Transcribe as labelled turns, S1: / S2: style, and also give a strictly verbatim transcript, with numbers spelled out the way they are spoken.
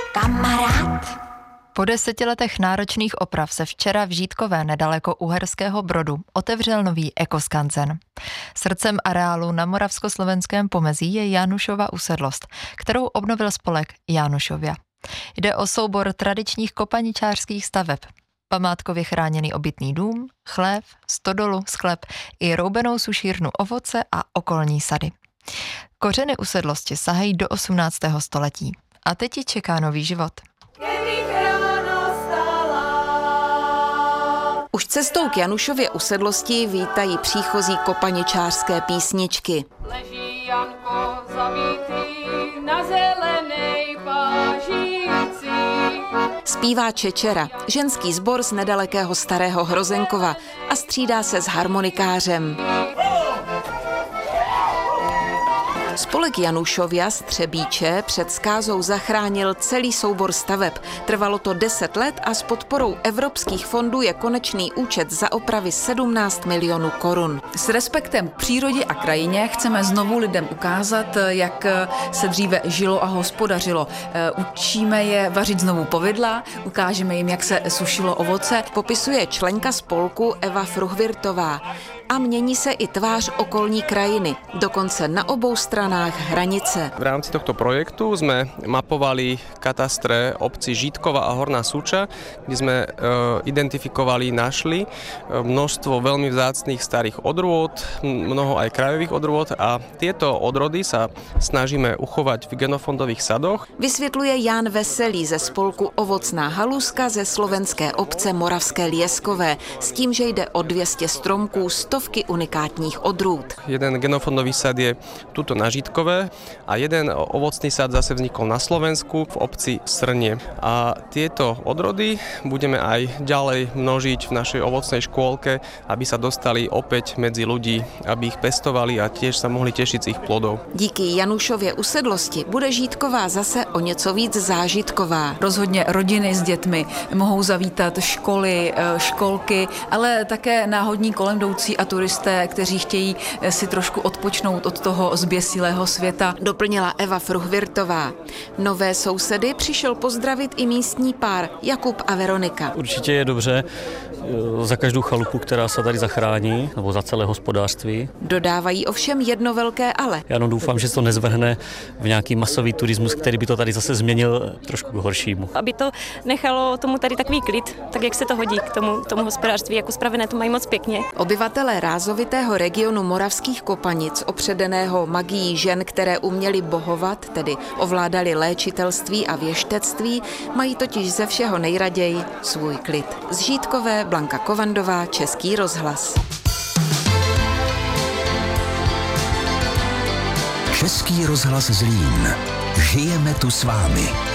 S1: Kamarád.
S2: Po deseti letech náročných oprav se včera v Žítkové nedaleko Uherského Brodu otevřel nový ekoskanzen. Srdcem areálu na moravskoslovenském pomezí je Jánušova usedlost, kterou obnovil spolek Jánušovia. Jde o soubor tradičních kopaničářských staveb. Památkově chráněný obytný dům, chlév, stodolu, sklep i roubenou sušírnu ovoce a okolní sady. Kořeny usedlosti sahají do osmnáctého století. A teď ji čeká nový život.
S1: Už cestou k Janušově usedlosti vítají příchozí kopaničářské písničky.
S3: Leží Janko zavítý na zelenej pážící.
S1: Zpívá Čečera, ženský sbor z nedalekého Starého Hrozenkova a střídá se s harmonikářem. Spolek Jánušovia z Třebíče před zkázou zachránil celý soubor staveb. Trvalo to deset let a s podporou evropských fondů je konečný účet za opravy sedmnáct milionů korun.
S4: S respektem k přírodě a krajině chceme znovu lidem ukázat, jak se dříve žilo a hospodařilo. Učíme je vařit znovu povidla, ukážeme jim, jak se sušilo ovoce.
S1: Popisuje členka spolku Eva Fruhvirtová. A mění se i tvář okolní krajiny, dokonce na obou stranách hranice.
S5: V rámci tohto projektu sme mapovali katastre obcí Žítkova a Horná Súča, kde sme e, identifikovali, našli množstvo veľmi vzácnych starých odrôd, mnoho aj krajových odrôd a tieto odrody sa snažíme uchovať v genofondových sadoch.
S1: Vysvětluje Jan Veselý ze spolku Ovocná haluska ze slovenské obce Moravské Lieskové s tím, že jde o dvě stě stromků, stovky unikátních odrůd.
S5: Jeden genofondový sad je tuto na Žítkové a jeden ovocný sad zase vznikol na Slovensku v obci Srnie. A tieto odrody budeme aj ďalej množiť v našej ovocnej škôlke, aby sa dostali opäť medzi ľudí, aby ich pestovali a tiež sa mohli tešiť z ich plodov.
S1: Díky Janušově usedlosti bude Žítková zase o něco víc zážitková.
S4: Rozhodně rodiny s dětmi mohou zavítat školy, školky, ale také náhodní kolem jdoucí a turisté, kteří chtějí si trošku odpočnout od toho zběsilého světa.
S1: Doplnila Eva Fruhvirtová. Nové sousedy přišel pozdravit i místní pár Jakub a Veronika.
S6: Určitě je dobře za každou chalupu, která se tady zachrání, nebo za celé hospodářství.
S1: Dodávají ovšem jedno velké ale.
S6: Já jenom doufám, že se to nezvrhne v nějaký masový turismus, který by to tady zase změnil trošku k horšímu.
S7: Aby to nechalo tomu tady takový klid, tak jak se to hodí k tomu, tomu hospodářství, jako spravené to mají moc pěkně.
S1: Obyvatelé rázovitého regionu Moravských Kopanic, opředeného magií žen, které uměly bohovat, tedy ovládali léčitelství a věštectví, mají totiž ze všeho nejraději svůj klid. Z Žítkové Blanka Kovandová, Český rozhlas.
S8: Český rozhlas Zlín. Žijeme tu s vámi.